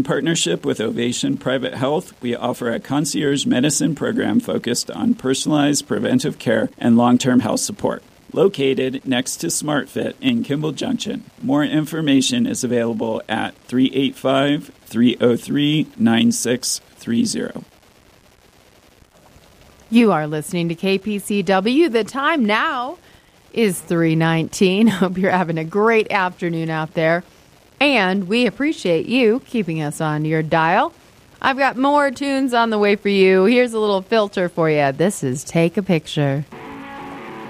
In partnership with Ovation Private Health, we offer a concierge medicine program focused on personalized preventive care and long-term health support. Located next to SmartFit in Kimball Junction. More information is available at 385-303-9630. You are listening to KPCW. The time now is 3:19. Hope you're having a great afternoon out there. And we appreciate you keeping us on your dial. I've got more tunes on the way for you. Here's a little filter for you. This is Take a Picture.